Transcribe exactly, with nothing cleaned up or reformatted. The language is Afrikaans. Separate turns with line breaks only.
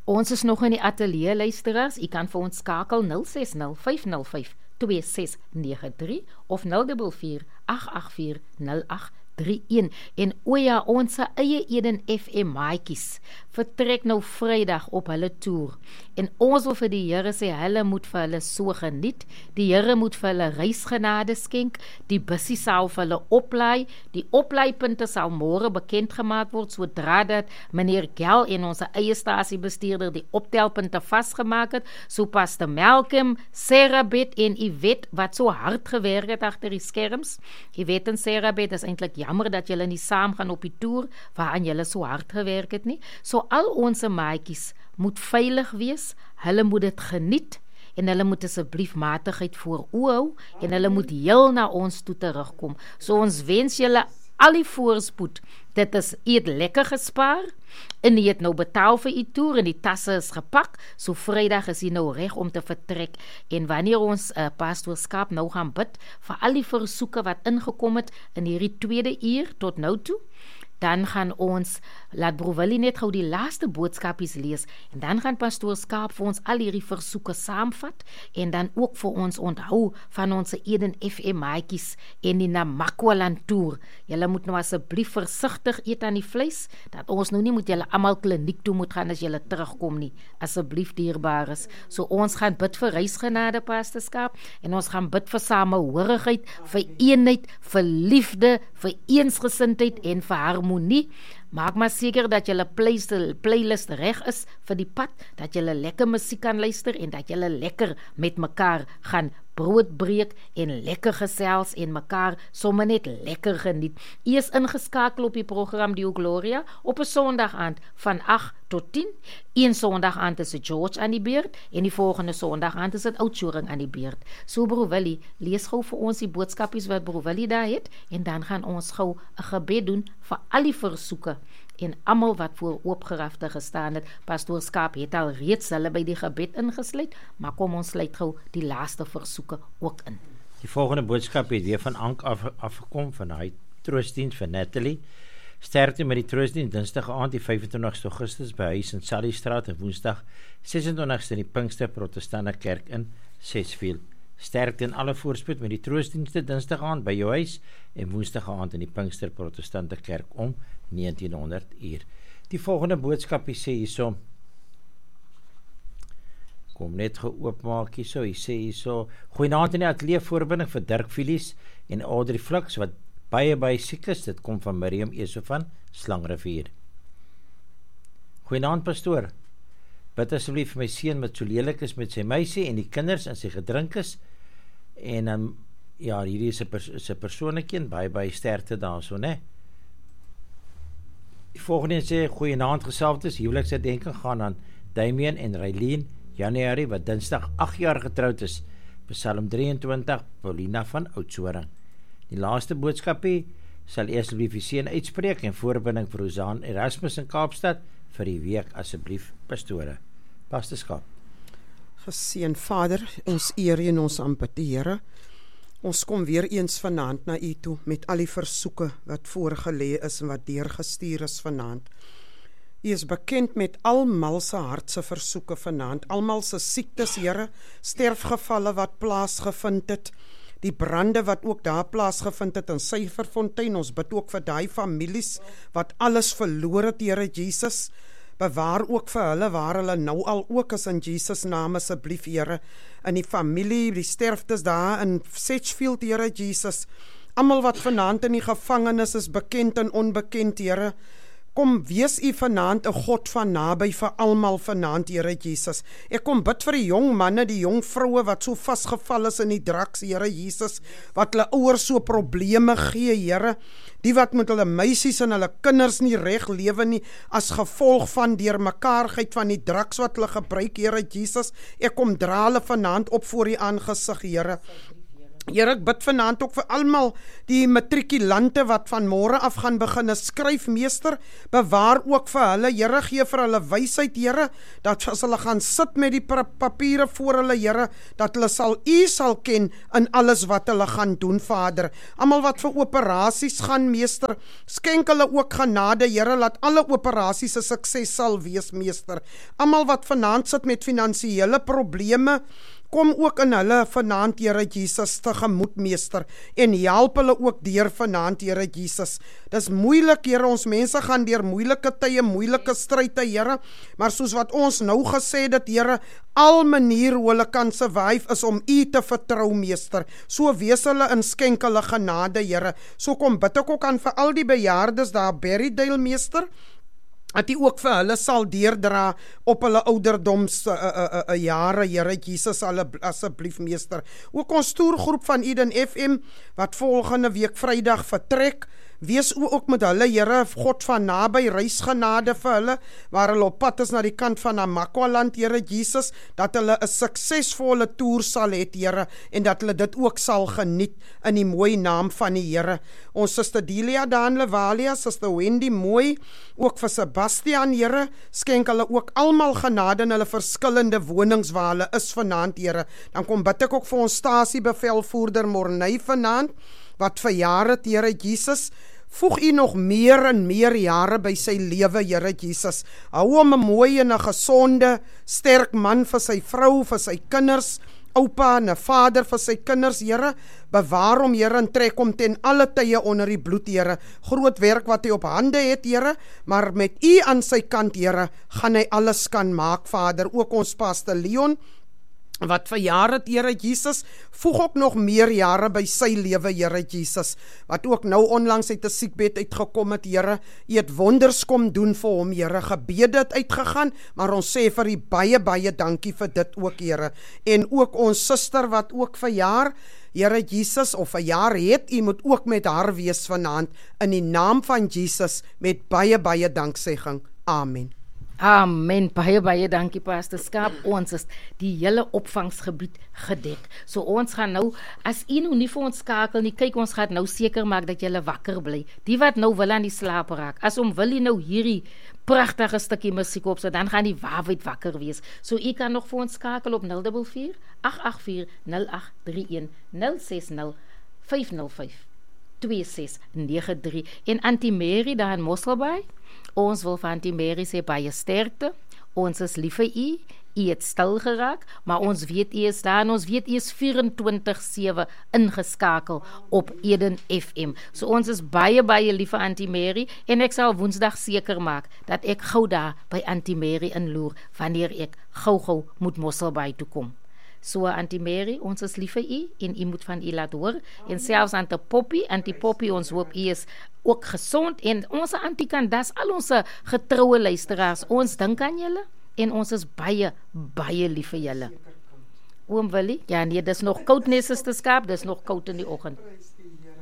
Ons is nog in die ateljee, luisteraars. U kan vir ons skakel nul ses nul vyf nul vyf twee ses nege drie of nul vier vier agt agt vier nul agt drie een. En o ja, ons eie Eden F M maatjies vertrek nou Vrydag op hulle toer. En ons wil vir die Here sê, hulle moet vir hulle so geniet. Die Here moet vir hulle reisgenade skenk. Die bussie sal vir hulle oplaai. Die oplaaipunte sal môre bekend gemaak word, sodra dat meneer Gel en ons eie stasiebestuurder die optelpunte vasgemaak het. So Pastor Malcolm, Serabet en Yvette, wat so hard gewerk het agter die skerms. Yvette en Serabet, is eintlik jammer dat julle nie saam gaan op die toer, waaraan julle so hard gewerk het nie. So al ons maatjies moet veilig wees, hulle moet dit geniet, en hulle moet asseblief matigheid voor oë en hulle moet heel na ons toe terugkom. So ons wens julle al die voorspoed. Dit is, u het lekker gespaar, en u het nou betaal vir u toer, en die tasse is gepak, so Vrydag is u nou reg om te vertrek. En wanneer ons uh, pastoorskap nou gaan bid, vir al die versoeke wat ingekom het in hierdie tweede uur tot nou toe, dan gaan ons, laat Broer Willie net gou die laaste boodskapies lees, en dan gaan Pastoor Skaap vir ons al hierdie versoeke saamvat, en dan ook vir ons onthou van ons Eden F M maatjies en die Namakwaland toer. Julle moet nou asseblief versigtig eet aan die vleis, dat ons nou nie moet julle almal kliniek toe moet gaan as julle terugkom nie, asseblief dierbares. So ons gaan bid vir reisgenade, Pastoor Skaap, en ons gaan bid vir samehorigheid, vir eenheid, vir liefde, vir eensgesindheid en vir harmonie. Maak maar seker dat julle playlist reg is vir die pad, dat julle lekker musiek kan luister en dat julle lekker met mekaar gaan brood breek en lekker gesels en mekaar sommer net lekker geniet. U is ingeskakel op die program Dio Gloria op 'n Sondag aand van agt tot tien. Een Sondag aand is dit George aan die beurt en die volgende Sondag aand is dit Oudtshoorn aan die beurt. So Broer Willie, lees gou vir ons die boodskapies wat Broer Willie daar het en dan gaan ons gou 'n gebed doen vir al die versoeke en almal wat voor oopgerafte gestaan het. Pastoor Skaap het al reeds hulle by die gebed ingesluit, maar kom ons sluit gou die laaste versoeke ook in.
Die volgende boodskap het weer van Ank af, afgekom van hy troostdiens vir Natalie. Sterkte met die troostdiens Dinsdag aand die vyf en twintigste Augustus by huis in Sallystraat en Woensdag ses en twintigste in die Pinkster Protestante Kerk in Sesfield. Sterkte in alle voorspoed met die troostdienste Dinsdag aand by jou huis en Woensdag aand in die Pinkster Protestante Kerk om negentienhonderd uur. Die volgende boodskapie sê hierso, kom net geoopmaak hierso, hy sê hierso, goeienaand in die ateljee voorbinding vir Dirk Philies en Audrey Flux, wat baie baie siek is, dit kom van Miriam Eso van Slangrivier. Goeienaand pastoor, bid asseblief vir my seun wat so lelik is met sy meisie en die kinders en sy gedrink is, en um, ja, hierdie is 'n pers persoonlike en baie baie sterkte daarso, né? Die volgende sê, goeienaand geselfdes, huweliksherdenking gaan aan Damien en Raylene Januarie, wat Dinsdag agt jaar getroud is, Psalm drieëntwintig, Paulina van Oudtshoorn. Die laaste boodskapie sal asseblief die seën uitspreek en voorbinding vir Rosanne Erasmus in Kaapstad vir die week, asseblief pastore. Pastoor Skaap.
Geseën Vader, ons eer en ons aanbid die Here. Ons kom weer eens vanaand na U toe met al die versoeke wat voorgelê is en wat deurgestuur is vanaand. U is bekend met almal se hartse versoeke vanaand, almal se siektes, Here, sterfgevalle wat plaasgevind het, die brande wat ook daar plaasgevind het in Syferfontein. Ons bid ook vir daai families wat alles verloor het, Here Jesus. Bewaar ook vir hulle waar hulle nou al ook is in Jesus naam asseblief, Here. In die familie, die sterftes daar in Sedgefield, Here Jesus. Almal wat vanaand in die gevangenis is, bekend en onbekend, Here. Kom, wees U vanaand 'n God van naby vir almal vanaand, Here Jesus. Ek kom bid vir die jong manne, die jong vroue wat so vasgeval is in die drugs, Here Jesus, wat hulle ouers so probleme gee, Here. Die wat met hulle meisies en hulle kinders nie reg lewe nie, as gevolg van deurmekaarheid van die drugs wat hulle gebruik, Here Jesus. Ek kom dra hulle vanaand op voor U aangesig, Here. Here, ek bid vanaand ook vir almal die matrikulante wat van môre af gaan begin skryf, meester, bewaar ook vir hulle, Here, gee vir hulle wysheid, Here, dat as hulle gaan sit met die papiere voor hulle, Here, dat hulle sal U sal ken in alles wat hulle gaan doen, Vader. Almal wat vir operasies gaan, meester, skenk hulle ook genade, Here, laat alle operasies 'n sukses sal wees, meester. Almal wat vanaand sit met finansiële probleme, kom ook in hulle vanaand, Here Jesus, tegemoet, meester, en help hulle ook deur vanaand, Here Jesus. Dis moeilik, Here, ons mense gaan deur moeilike tye, moeilike stryde, Here, maar soos wat ons nou gesê het, Here, al manier hoe hulle kan survive is om U te vertrou, meester. So wees hulle en skenk hulle genade, Here. So kom bid ek ook aan vir al die bejaardes daar Berrydale, meester, dat U ook vir hulle sal deurdra op hulle ouderdoms uh, uh, uh, jare, Here Jesus, asseblief, meester. Ook ons toergroep van Eden F M, wat volgende week Vrydag vertrek, wees ook met hulle, Here, God van naby, reisgenade vir hulle, waar hulle op pad is na die kant van Namakwa-land, Here Jesus, dat hulle 'n suksesvolle toer sal hê, Here, en dat hulle dit ook sal geniet in die mooi naam van die Here. Ons Suster Delia Daan Levalia, Suster Wendy Mooi, ook vir Sebastian, Here, skenk hulle ook almal genade in hulle verskillende wonings waar hulle is vanaand, Here. Dan kom bid ek ook vir ons stasiebevelvoerder Morney vanaand, wat verjaar het, Here Jesus. Voeg U nog meer en meer jare by sy lewe, Here Jesus. Hou hom 'n mooi en 'n gesonde, sterk man vir sy vrou, vir sy kinders, oupa en 'n vader vir sy kinders, Here. Bewaar hom, Here, en trek hom ten alle tye onder die bloed, Here. Groot werk wat hy op hande het, Here, maar met U aan sy kant, Here, gaan hy alles kan maak, Vader. Ook ons Pastor Leon, wat verjaar het, Here Jesus, voeg ook nog meer jare by sy lewe, Here Jesus, wat ook nou onlangs uit 'n siekbed uitgekom het, Here. U het wonders kom doen vir hom, Here. Gebede het uitgegaan, maar ons sê vir U baie, baie dankie vir dit ook, Here. En ook ons suster wat ook verjaar, Here Jesus, of verjaar het, U moet ook met haar wees vanaand, in die naam van Jesus, met baie, baie danksegging. Amen.
Amen, baie, baie dankie, Pastor Skaap. Ons is die hele opvangsgebied gedek. So ons gaan nou, as U nou nie vir ons skakel nie, kyk, ons gaan nou seker maak dat julle wakker bly. Die wat nou wil aan die slaap raak, as om wil U nou hierdie pragtige stukkie musiek op, so dan gaan die waarheid wakker wees. So U kan nog vir ons skakel op nul vier vier, agt agt vier, nul agt drie een, nul ses nul, vyf nul vyf, twee ses nege drie. En Auntie Mary daar in Mosselbaai, ons wil van Auntie Mary sê baie sterkte, ons is lief vir U, U het stil geraak, maar ons weet U is daar, en ons weet U is vierentwintig sewe ingeskakel op Eden F M. So ons is baie, baie lief vir Auntie Mary, en ek sal Woensdag seker maak, dat ek gou daar by Auntie Mary inloer, wanneer ek gou-gou moet Mosselbaai toe kom. So Auntie Mary, ons is lief vir U, en U moet van U laat hoor, en selfs Auntie Poppy, Auntie Poppy, ons hoop U is ook gesond, en ons Auntie Candas, al ons getroue luisteraars, ons dink aan julle, en ons is baie, baie lief vir julle. Oom Willie, ja nee, dis nog koud, nee, Suster Skaap, dis nog koud in die oggend.